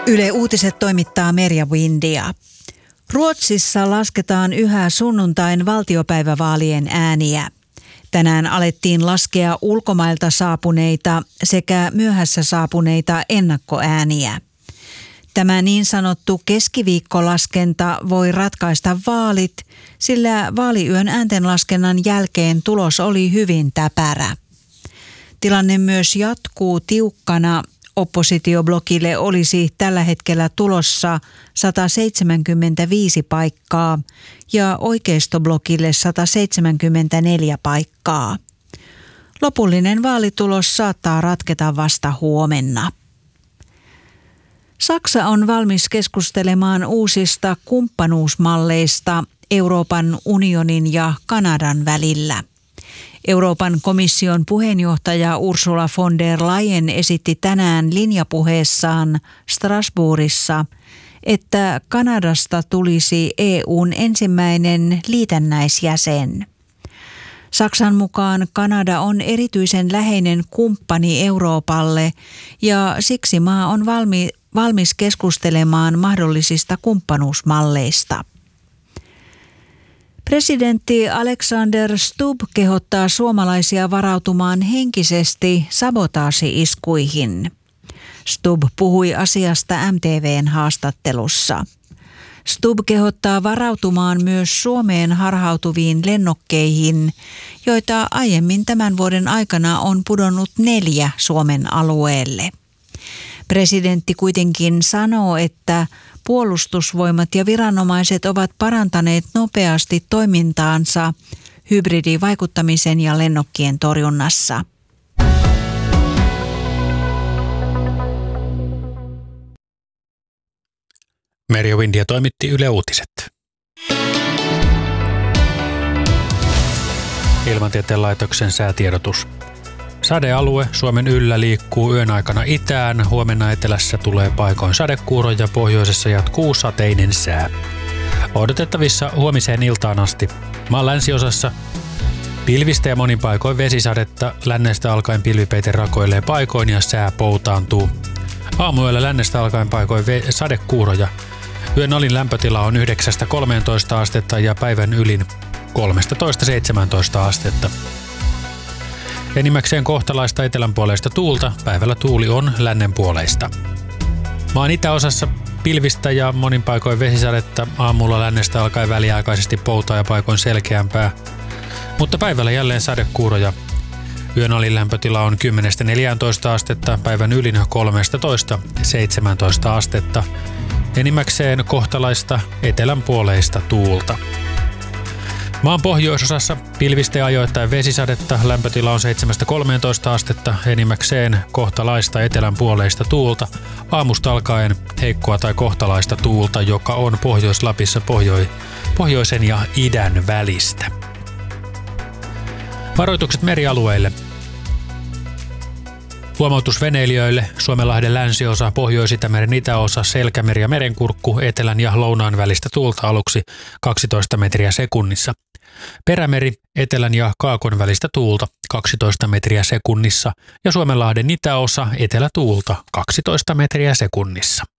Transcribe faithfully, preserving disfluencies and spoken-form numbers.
Yle Uutiset toimittaa Merja Windia. Ruotsissa lasketaan yhä sunnuntain valtiopäivävaalien ääniä. Tänään alettiin laskea ulkomailta saapuneita sekä myöhässä saapuneita ennakkoääniä. Tämä niin sanottu keskiviikkolaskenta voi ratkaista vaalit, sillä vaaliyön ääntenlaskennan jälkeen tulos oli hyvin täpärä. Tilanne myös jatkuu tiukkana. Oppositioblokille olisi tällä hetkellä tulossa sata seitsemänkymmentäviisi paikkaa ja oikeistoblokille sata seitsemänkymmentäneljä paikkaa. Lopullinen vaalitulos saattaa ratketa vasta huomenna. Saksa on valmis keskustelemaan uusista kumppanuusmalleista Euroopan unionin ja Kanadan välillä. Euroopan komission puheenjohtaja Ursula von der Leyen esitti tänään linjapuheessaan Strasbourgissa, että Kanadasta tulisi E U:n ensimmäinen liitännäisjäsen. Saksan mukaan Kanada on erityisen läheinen kumppani Euroopalle ja siksi maa on valmi, valmis keskustelemaan mahdollisista kumppanuusmalleista. Presidentti Alexander Stubb kehottaa suomalaisia varautumaan henkisesti sabotaasi-iskuihin. Stubb puhui asiasta M T V:n haastattelussa. Stubb kehottaa varautumaan myös Suomeen harhautuviin lennokkeihin, joita aiemmin tämän vuoden aikana on pudonnut neljä Suomen alueelle. Presidentti kuitenkin sanoo, että puolustusvoimat ja viranomaiset ovat parantaneet nopeasti toimintaansa hybridivaikuttamisen ja lennokkien torjunnassa. Merja Windia toimitti Yle Uutiset. Ilmatieteen laitoksen säätiedotus. Sadealue Suomen yllä liikkuu yön aikana itään, huomenna etelässä tulee paikoin sadekuuroja, pohjoisessa jatkuu sateinen sää. Odotettavissa huomiseen iltaan asti. Maan länsiosassa pilvistä ja monin paikoin vesisadetta, lännestä alkaen pilvipeite rakoilee paikoin ja sää poutaantuu. Aamuyöllä lännestä alkaen paikoin ve- sadekuuroja. Yön alin lämpötila on yhdeksästä kolmeentoista astetta ja päivän ylin kolmetoista seitsemäntoista astetta. Enimmäkseen kohtalaista etelänpuoleista tuulta, päivällä tuuli on lännenpuoleista. Maan itäosassa pilvistä ja monin paikoin vesisadetta, aamulla lännestä alkaen väliaikaisesti poutaa ja paikoin selkeämpää, mutta päivällä jälleen sadekuuroja. Yön alin lämpötila on kymmenestä neljääntoista astetta, päivän ylin kolmetoista seitsemäntoista astetta. Enimmäkseen kohtalaista etelänpuoleista tuulta. Maan pohjoisosassa pilvistä ja ajoittain vesisadetta, lämpötila on seitsemästä kolmeentoista astetta, enimmäkseen kohtalaista etelänpuoleista tuulta, aamusta alkaen heikkoa tai kohtalaista tuulta, joka on Pohjois-Lapissa pohjoi, pohjoisen ja idän välistä. Varoitukset merialueille. Huomautus veneilijöille: Suomenlahden länsiosa, Pohjois-Itämeren itäosa, Selkämeri ja Merenkurkku, etelän ja lounaan välistä tuulta aluksi kaksitoista metriä sekunnissa. Perämeri, etelän ja kaakon välistä tuulta kaksitoista metriä sekunnissa ja Suomenlahden itäosa, etelätuulta kaksitoista metriä sekunnissa.